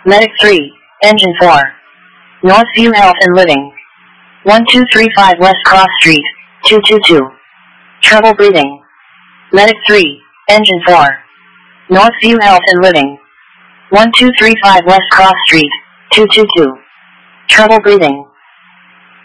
Medic 3, Engine 4. Northview Health and Living. 1235 West Cross Street, 222. Trouble breathing. Medic 3, Engine 4. Northview Health and Living. 1235 West Cross Street, 222. Trouble breathing.